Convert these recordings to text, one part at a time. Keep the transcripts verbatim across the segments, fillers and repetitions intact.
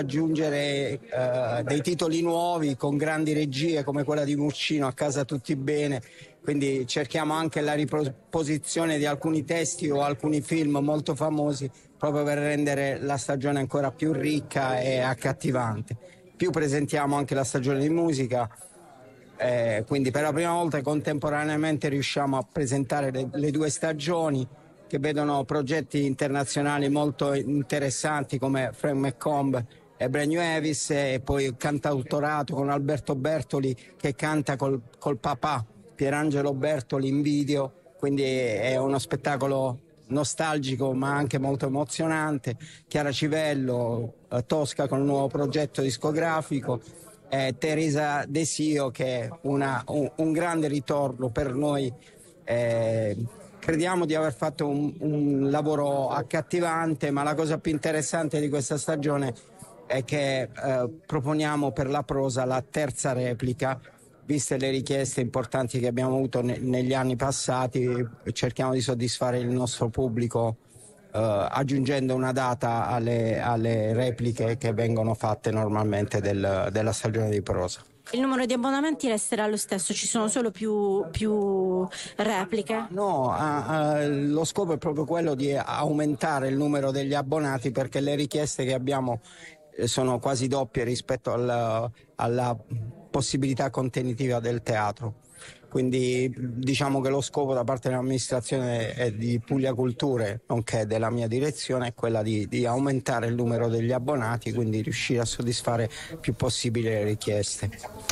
aggiungere uh, dei titoli nuovi con grandi regie come quella di Muccino, A casa tutti bene, quindi cerchiamo anche la riproposizione di alcuni testi o alcuni film molto famosi proprio per rendere la stagione ancora più ricca e accattivante. Più presentiamo anche la stagione di musica, eh, quindi per la prima volta contemporaneamente riusciamo a presentare le, le due stagioni, che vedono progetti internazionali molto interessanti come Frank McComb e Brand New Avis, e poi il cantautorato con Alberto Bertoli che canta col, col papà Pierangelo Bertoli in video, quindi è uno spettacolo nostalgico ma anche molto emozionante. Chiara Civello, eh, Tosca con un nuovo progetto discografico, eh, Teresa Desio che è una, un, un grande ritorno per noi. Eh, crediamo di aver fatto un, un lavoro accattivante, ma la cosa più interessante di questa stagione è che eh, proponiamo per la prosa la terza replica. Viste le richieste importanti che abbiamo avuto ne- negli anni passati, cerchiamo di soddisfare il nostro pubblico eh, aggiungendo una data alle, alle repliche che vengono fatte normalmente del, della stagione di prosa. Il numero di abbonamenti resterà lo stesso, ci sono solo più, più repliche? No, a, a, lo scopo è proprio quello di aumentare il numero degli abbonati, perché le richieste che abbiamo sono quasi doppie rispetto alla, alla possibilità contenitiva del teatro. Quindi diciamo che lo scopo da parte dell'amministrazione e di Puglia Culture, nonché della mia direzione, è quella di, di aumentare il numero degli abbonati, quindi riuscire a soddisfare il più possibile le richieste.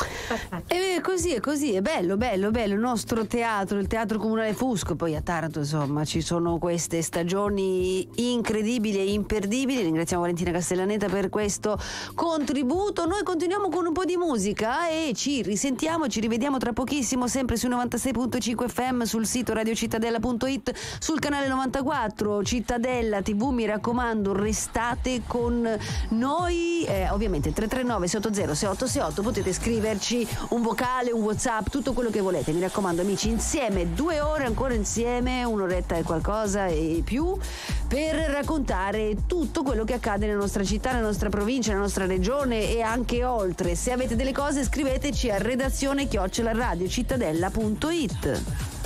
E così è così, è bello, bello, bello il nostro teatro, il Teatro Comunale Fusco. Poi a Taranto insomma ci sono queste stagioni incredibili e imperdibili. Ringraziamo Valentina Castellaneta per questo contributo. Noi continuiamo con un po' di musica e ci risentiamo, ci rivediamo tra pochissimo sempre su novantasei virgola cinque F M, sul sito radio cittadella punto it, sul canale novantaquattro Cittadella tivù. Mi raccomando, restate con noi, eh, ovviamente tre tre nove sei otto zero sei otto sei otto, potete scriverci un vocale, un WhatsApp, tutto quello che volete. Mi raccomando amici, insieme due ore ancora insieme, un'oretta e qualcosa e più, per raccontare tutto quello che accade nella nostra città, nella nostra provincia, nella nostra regione e anche oltre. Se avete delle cose scriveteci a redazione chiocciola radio cittadella punto it.